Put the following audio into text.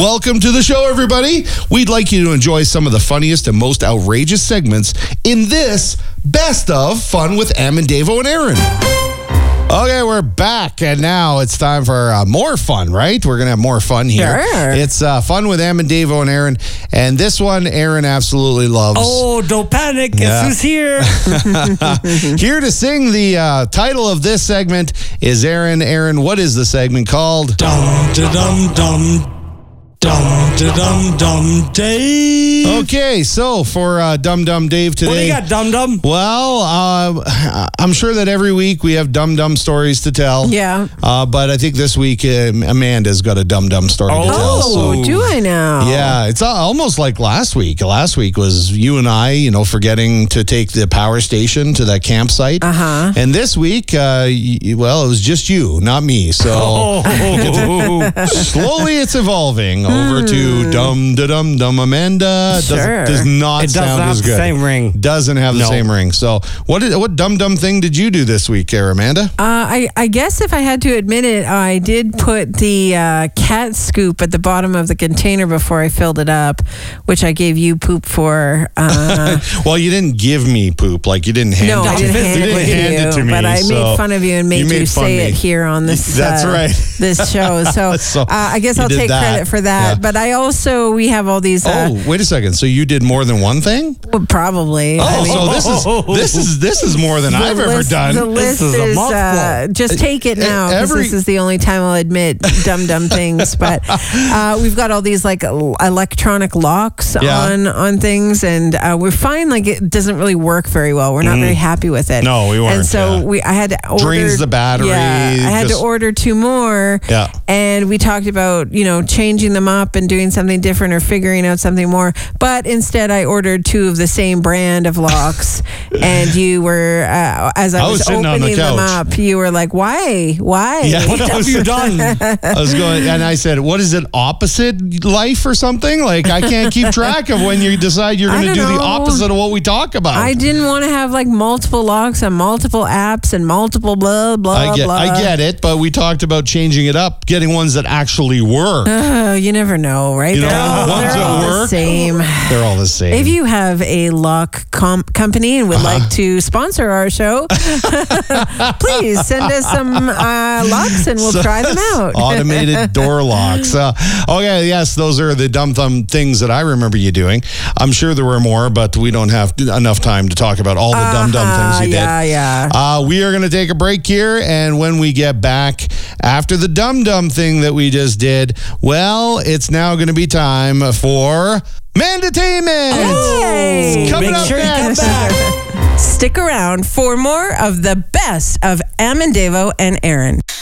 Welcome to the show, everybody. We'd like you to enjoy some of the funniest and most outrageous segments in this Best of Fun with Am and Davo and Aaron. Okay, we're back, and now it's time for more fun, right? We're going to have more fun here. Sure. It's Fun with Am and Davo and Aaron, and this one Aaron absolutely loves. Oh, don't panic. Guess who's here? Here to sing the title of this segment is Aaron. Aaron, what is the segment called? Dum-da-dum-dum. Dum-da-dum-dum Dave. Okay, so for Dum Dum Dave today. What do you got, Dum Dum? Well, I'm sure that every week we have Dum Dum stories to tell. Yeah. But I think this week Amanda's got a Dum Dum story to tell. Oh, do I now? Yeah, it's almost like last week. Last week was you and I, forgetting to take the power station to that campsite. Uh-huh. And this week, it was just you, not me. So slowly it's evolving over to Dum Da Dum Dum Amanda. Sure. Does not It does sound not as have good. the same ring. Doesn't have the No. same ring. So what Dum Dum thing did you do this week, Amanda? I guess if I had to admit it, I did put the cat scoop at the bottom of the container before I filled it up, which I gave you poop for. Well, you didn't give me poop. Like you didn't hand No, it I to didn't me. hand You didn't hand it to me. but I so made fun of you and made you fun say me. it here on this. That's right. This show. So, I guess you I'll did take that. credit for that. Yeah. But we have all these. Wait a second. So you did more than one thing? Well, probably. So this is more than I've ever done. The list is a is mouthful. just take it now because this is the only time I'll admit dumb things. But we've got all these like electronic locks on things, and we're fine. Like it doesn't really work very well. We're not very happy with it. No, we weren't. And so I had to order. Drains the battery. Yeah, I had to order 2 more. Yeah. And we talked about changing them up and doing something different or figuring out something more. But instead, I ordered 2 of the same brand of locks, and you were as I was sitting on the opening them couch. up, you were like, "Why? Yeah. What have you done? I was going, and I said, "What is it? Opposite life or something? Like I can't keep track of when you decide you're going to I do don't the know. opposite of what we talk about." I didn't want to have like multiple locks and multiple apps and multiple blah blah blah. I get it, but we talked about changing it up, getting ones that actually work. You never know, right? You know, They're ones that all work. the same. They're all the same. If you have a lock company and would like to sponsor our show, please send us some locks and we'll try them out. Automated door locks. Okay, yes, those are the dumb thumb things that I remember you doing. I'm sure there were more, but we don't have enough time to talk about all the dumb things you did. Yeah. We are going to take a break here, and when we get back after the dumb thing that we just did, well, it's now going to be time for Mandatainment. Hey. Coming Make up sure you come next. back. Stick around for more of the best of Am and Davo and Aaron.